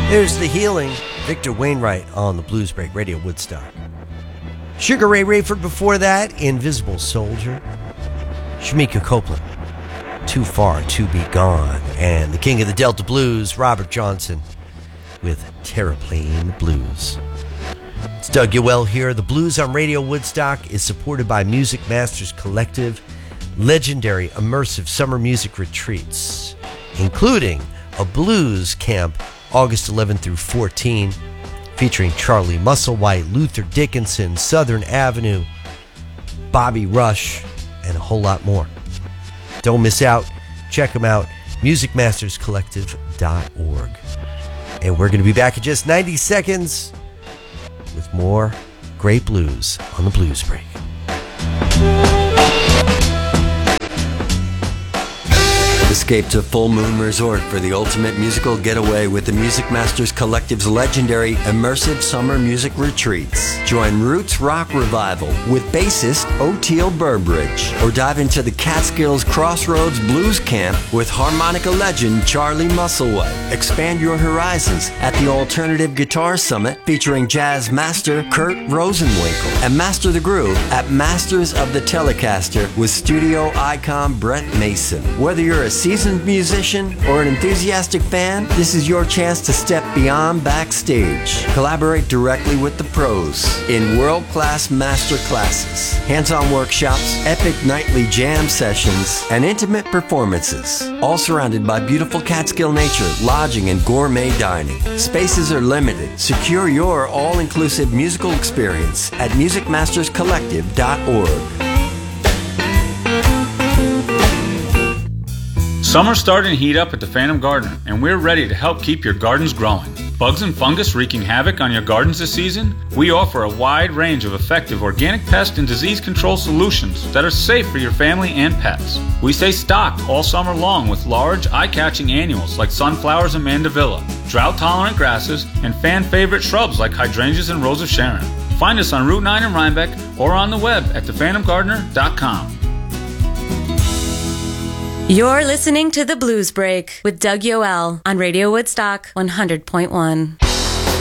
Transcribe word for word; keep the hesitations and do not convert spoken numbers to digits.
There's The Healing, Victor Wainwright on the Blues Break Radio Woodstock. Sugar Ray Rayford before that, Invisible Soldier. Shamika Copeland, Too Far to Be Gone. And the King of the Delta Blues, Robert Johnson, with Terraplane Blues. It's Doug Yoel here. The Blues on Radio Woodstock is supported by Music Masters Collective, legendary immersive summer music retreats, including a blues camp August eleventh through fourteenth, featuring Charlie Musselwhite, Luther Dickinson, Southern Avenue, Bobby Rush, and a whole lot more. Don't miss out. Check them out, music masters collective dot org. And we're going to be back in just ninety seconds with more great blues on the Blues Break. Escape to Full Moon Resort for the ultimate musical getaway with the Music Masters Collective's legendary immersive summer music retreats. Join Roots Rock Revival with bassist Oteil Burbridge, or dive into the Catskills Crossroads Blues Camp with harmonica legend Charlie Musselwhite. Expand your horizons at the Alternative Guitar Summit featuring jazz master Kurt Rosenwinkel, and master the groove at Masters of the Telecaster with studio icon Brett Mason. Whether you're a seasoned musician or an enthusiastic fan, this is your chance to step beyond backstage. Collaborate directly with the pros in world-class master classes, hands-on workshops, epic nightly jam sessions, and intimate performances. All surrounded by beautiful Catskill nature, lodging, and gourmet dining. Spaces are limited. Secure your all-inclusive musical experience at music masters collective dot org. Summer's starting to heat up at the Phantom Gardener, and we're ready to help keep your gardens growing. Bugs and fungus wreaking havoc on your gardens this season? We offer a wide range of effective organic pest and disease control solutions that are safe for your family and pets. We stay stocked all summer long with large, eye-catching annuals like sunflowers and mandevilla, drought-tolerant grasses, and fan-favorite shrubs like hydrangeas and rose of Sharon. Find us on Route nine in Rhinebeck or on the web at the phantom gardener dot com. You're listening to The Blues Break with Doug Yoel on Radio Woodstock one hundred point one.